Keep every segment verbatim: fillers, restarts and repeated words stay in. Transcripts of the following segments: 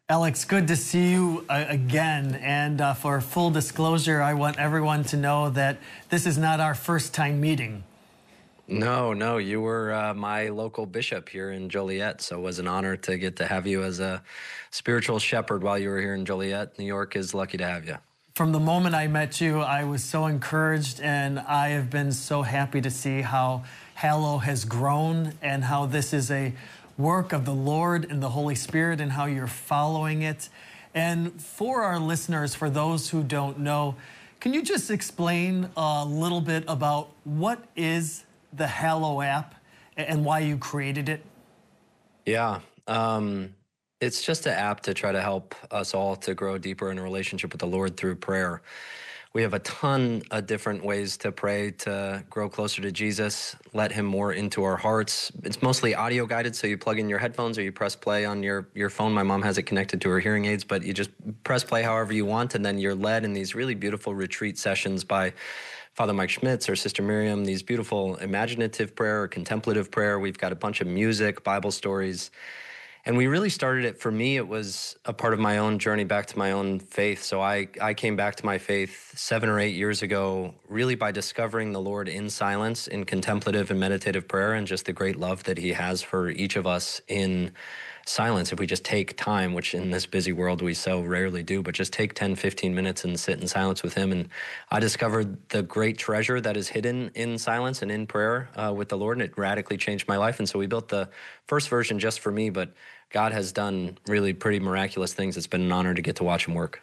Alex, good to see you uh, again. And uh, for full disclosure, I want everyone to know that this is not our first time meeting. No, no, you were uh, my local bishop here in Joliet, so it was an honor to get to have you as a spiritual shepherd while you were here in Joliet. New York is lucky to have you. From the moment I met you, I was so encouraged, and I have been so happy to see how Hallow has grown and how this is a work of the Lord and the Holy Spirit and how you're following it. And for our listeners, for those who don't know, can you just explain a little bit about what is the Hallow app and why you created it? Yeah, um, it's just an app to try to help us all to grow deeper in a relationship with the Lord through prayer. We have a ton of different ways to pray, to grow closer to Jesus, let him more into our hearts. It's mostly audio guided, so you plug in your headphones or you press play on your, your phone. My mom has it connected to her hearing aids, but you just press play however you want, and then you're led in these really beautiful retreat sessions by Father Mike Schmitz or Sister Miriam, these beautiful imaginative prayer or contemplative prayer. We've got a bunch of music, Bible stories. And we really started it, for me, it was a part of my own journey back to my own faith. So I, I came back to my faith seven or eight years ago, really by discovering the Lord in silence, in contemplative and meditative prayer, and just the great love that he has for each of us in silence. If we just take time, which in this busy world we so rarely do, but just take ten, fifteen minutes and sit in silence with him. And I discovered the great treasure that is hidden in silence and in prayer uh, with the Lord, and it radically changed my life. And so we built the first version just for me, but God has done really pretty miraculous things. It's been an honor to get to watch him work.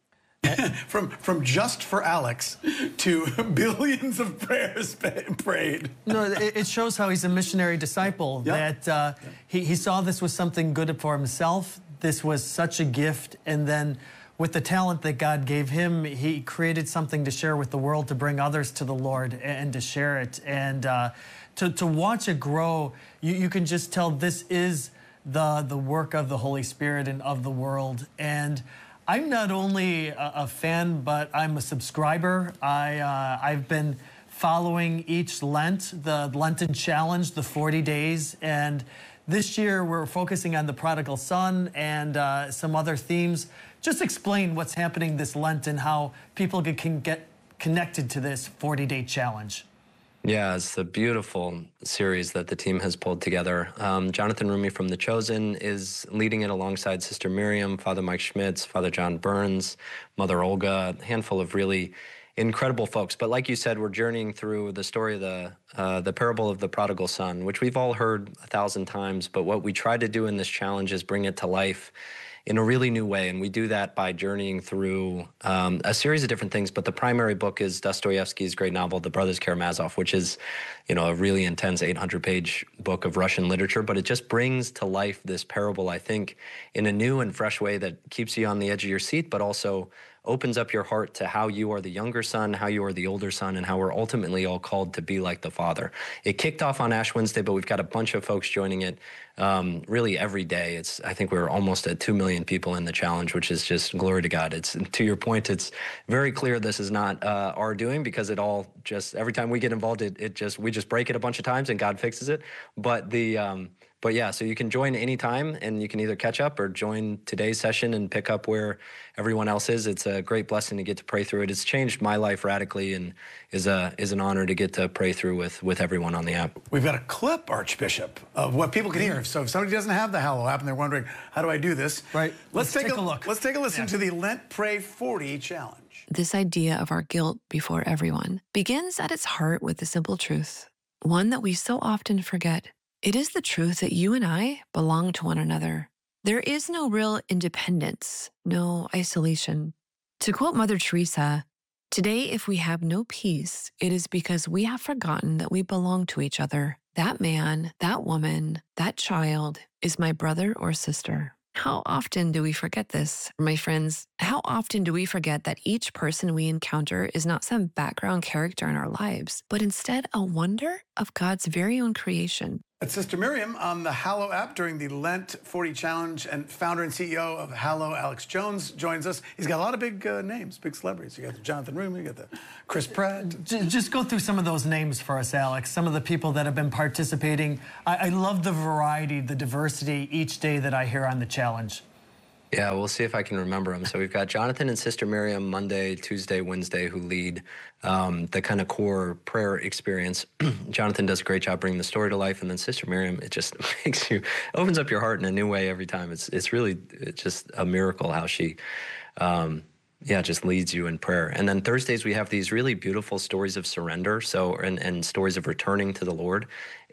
from from just for Alex to billions of prayers prayed. No, it, it shows how he's a missionary disciple, Yep. that uh, Yep. he, he saw this was something good for himself. This was such a gift. And then with the talent that God gave him, he created something to share with the world, to bring others to the Lord and to share it. And uh, to, to watch it grow, you, you can just tell this is the, the work of the Holy Spirit and of the world. And I'm not only a, a fan, but I'm a subscriber. I, uh, I've been following each Lent, the Lenten Challenge, the forty days. And this year we're focusing on the prodigal son and uh, some other themes. Just explain what's happening this Lent and how people can get connected to this forty-day challenge. Yeah, it's a beautiful series that the team has pulled together. Um, Jonathan Rumi from The Chosen is leading it alongside Sister Miriam, Father Mike Schmitz, Father John Burns, Mother Olga, a handful of really incredible folks. But like you said, we're journeying through the story of the, uh, the parable of the prodigal son, which we've all heard a thousand times. But what we try to do in this challenge is bring it to life in a really new way. And we do that by journeying through um, a series of different things. But the primary book is Dostoevsky's great novel, The Brothers Karamazov, which is, you know, a really intense eight hundred page book of Russian literature. But it just brings to life this parable, I think, in a new and fresh way that keeps you on the edge of your seat, but also opens up your heart to how you are the younger son, how you are the older son, and how we're ultimately all called to be like the Father. It kicked off on Ash Wednesday, but we've got a bunch of folks joining it um, really every day. It's I think we're almost at two million people in the challenge, which is just glory to God. It's, to your point, it's very clear this is not uh, our doing, because it all just, every time we get involved, it, it just, we just break it a bunch of times and God fixes it. But the, um, But yeah, so you can join anytime, and you can either catch up or join today's session and pick up where everyone else is. It's a great blessing to get to pray through it. It's changed my life radically, and is a is an honor to get to pray through with with everyone on the app. We've got a clip, Archbishop, of what people can hear. So if somebody doesn't have the Hallow app and they're wondering, how do I do this? Right. Let's, Let's take, take a, a look. Let's take a listen Yeah. to the Lent Pray forty challenge. This idea of our guilt before everyone begins at its heart with a simple truth, one that we so often forget. It is the truth that you and I belong to one another. There is no real independence, no isolation. To quote Mother Teresa, today if we have no peace, it is because we have forgotten that we belong to each other. That man, that woman, that child is my brother or sister. How often do we forget this, my friends? How often do we forget that each person we encounter is not some background character in our lives, but instead a wonder of God's very own creation? That's Sister Miriam on the Hallow app during the Lent forty challenge, and founder and C E O of Hallow, Alex Jones, joins us. He's got a lot of big uh, names, big celebrities. You got the Jonathan Rumi, you got the Chris Pratt. J- Just go through some of those names for us, Alex. Some of the people that have been participating. I, I love the variety, the diversity each day that I hear on the challenge. Yeah, we'll see if I can remember them. So we've got Jonathan and Sister Miriam Monday, Tuesday, Wednesday, who lead um, the kind of core prayer experience. Jonathan does a great job bringing the story to life, and then Sister Miriam, it just makes you, opens up your heart in a new way every time. It's it's really it's just a miracle how she, um, yeah, just leads you in prayer. And then Thursdays we have these really beautiful stories of surrender, so and and stories of returning to the Lord.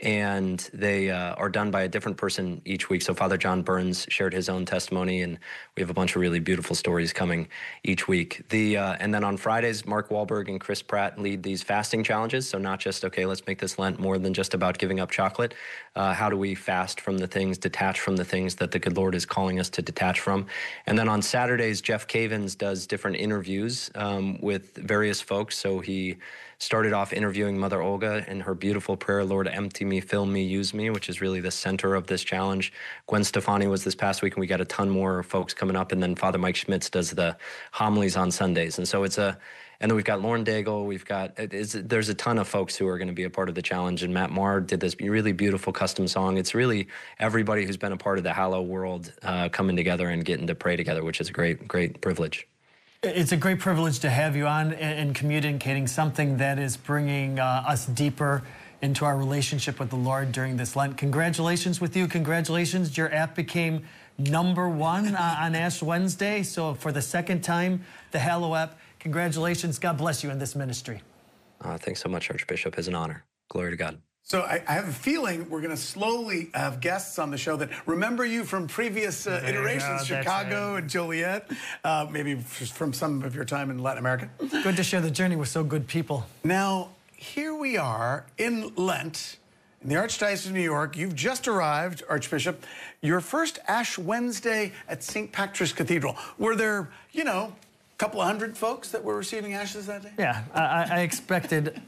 And they uh, are done by a different person each week. So Father John Burns shared his own testimony, and we have a bunch of really beautiful stories coming each week. The uh, and then on Fridays, Mark Wahlberg and Chris Pratt lead these fasting challenges. So not just, okay, let's make this Lent more than just about giving up chocolate. Uh, how do we fast from the things, detach from the things that the good Lord is calling us to detach from? And then on Saturdays, Jeff Cavins does different interviews um, with various folks. So he started off interviewing Mother Olga and her beautiful prayer, Lord, empty me, fill me, use me, which is really the center of this challenge. Gwen Stefani was this past week, and we got a ton more folks coming up. And then Father Mike Schmitz does the homilies on Sundays. And so it's a, and then we've got Lauren Daigle, we've got, it's, there's a ton of folks who are going to be a part of the challenge. And Matt Marr did this really beautiful custom song. It's really everybody who's been a part of the Hallow world uh, coming together and getting to pray together, which is a great, great privilege. It's a great privilege to have you on and communicating something that is bringing uh, us deeper into our relationship with the Lord during this Lent. Congratulations with you. Congratulations. Your app became number one uh, on Ash Wednesday. So for the second time, the Hallow app. Congratulations. God bless you in this ministry. Uh, thanks so much, Archbishop. It's an honor. Glory to God. So I, I have a feeling we're going to slowly have guests on the show that remember you from previous uh, iterations, Chicago and Joliet, uh, maybe from some of your time in Latin America. Good to share the journey with so good people. Now, here we are in Lent, in the Archdiocese of New York. You've just arrived, Archbishop. Your first Ash Wednesday at Saint Patrick's Cathedral. Were there, you know, a couple of hundred folks that were receiving ashes that day? Yeah, I, I expected...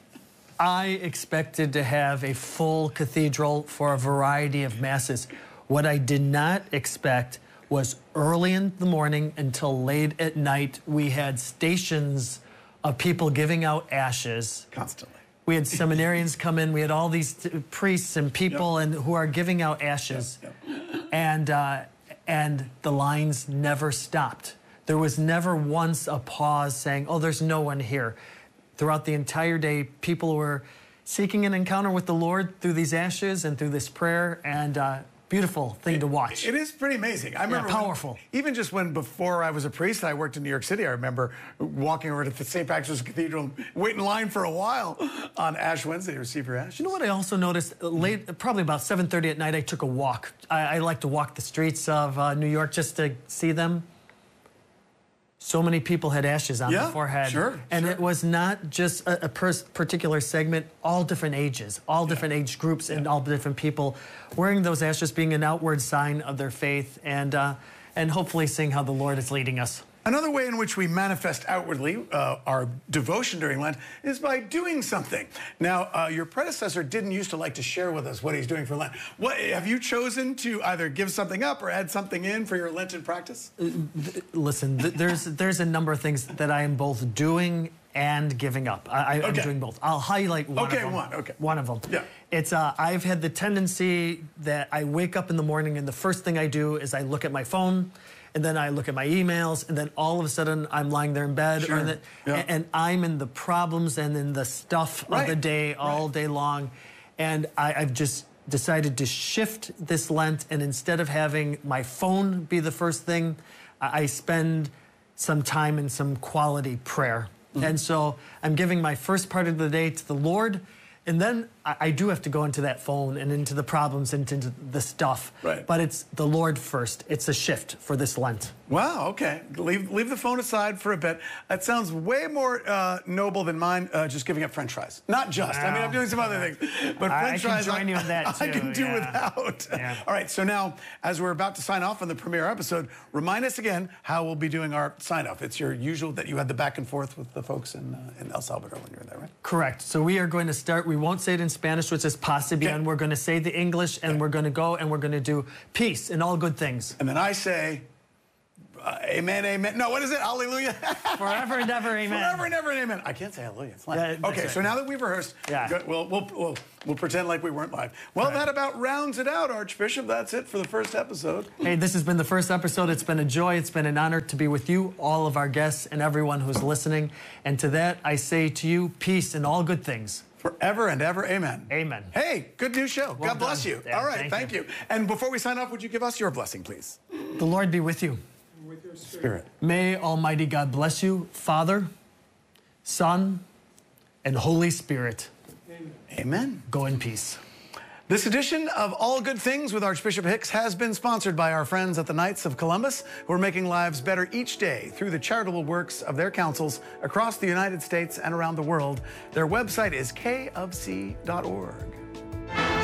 I expected to have a full cathedral for a variety of masses. What I did not expect was early in the morning until late at night, we had stations of people giving out ashes. Constantly. We had seminarians come in. We had all these priests and people yep. and who are giving out ashes. Yep. Yep. And, uh, and the lines never stopped. There was never once a pause saying, oh, there's no one here. Throughout the entire day, people were seeking an encounter with the Lord through these ashes and through this prayer, and uh, beautiful thing it, to watch. It is pretty amazing. I remember yeah, powerful. When, even just when before I was a priest, I worked in New York City. I remember walking over to the Saint Patrick's Cathedral, wait in line for a while on Ash Wednesday to receive your ashes. You know what I also noticed? Late, probably about seven thirty at night, I took a walk. I, I like to walk the streets of uh, New York just to see them. So many people had ashes on yeah, their forehead. Sure, and sure. it was not just a, a pers particular segment, all different ages, all different yeah. age groups, yeah. and all different people wearing those ashes, being an outward sign of their faith, and, uh, and hopefully seeing how the Lord is leading us. Another way in which we manifest outwardly uh, our devotion during Lent is by doing something. Now, uh, your predecessor didn't used to like to share with us what he's doing for Lent. What, have you chosen to either give something up or add something in for your Lenten practice? Uh, th listen, th there's, there's a number of things that I am both doing and giving up. I, I'm okay. doing both. I'll highlight one okay, of them. one, okay. One of them. Yeah. It's, uh, I've had the tendency that I wake up in the morning and the first thing I do is I look at my phone, and then I look at my emails, and then all of a sudden I'm lying there in bed, sure. or the, yeah. and, and I'm in the problems and in the stuff right. of the day all right. day long. And I, I've just decided to shift this Lent, and instead of having my phone be the first thing, I, I spend some time in some quality prayer. Mm-hmm. And so I'm giving my first part of the day to the Lord, and then I, I do have to go into that phone and into the problems and into the stuff. Right. But it's the Lord first. It's a shift for this Lent. Wow, okay. Leave, leave the phone aside for a bit. That sounds way more uh, noble than mine, uh, just giving up French fries. Not just. Wow. I mean, I'm doing some other things. But I, French fries, I can join I, you with that, too. I can do yeah. without. Yeah. All right, so now, as we're about to sign off on the premiere episode, remind us again how we'll be doing our sign-off. It's your usual that you had the back and forth with the folks in, uh, in El Salvador when you were there, right? Correct. So we are going to start, we won't say it in Spanish, which is paz y bien. Okay. We're going to say the English, and okay. we're going to go, and we're going to do peace and all good things. And then I say, Uh, amen, amen. No, what is it? Hallelujah. Forever and ever, amen. Forever and ever and amen. I can't say hallelujah. It's fine. Yeah, that's okay, right. so now that we've rehearsed, Yeah. good, we'll, we'll, we'll, we'll pretend like we weren't live. Well, Right. that about rounds it out, Archbishop. That's it for the first episode. Hey, this has been the first episode. It's been a joy. It's been an honor to be with you, all of our guests, and everyone who's listening. And to that, I say to you, peace and all good things. Forever and ever, amen. Amen. Hey, good new show. Well God bless done. you. Yeah, All right, thank thank, you. you. And before we sign off, would you give us your blessing, please? The Lord be with you. With your spirit. Spirit. May Almighty God bless you, Father, Son, and Holy Spirit. Amen. Amen. Go in peace. This edition of All Good Things with Archbishop Hicks has been sponsored by our friends at the Knights of Columbus, who are making lives better each day through the charitable works of their councils across the United States and around the world. Their website is k of c dot org.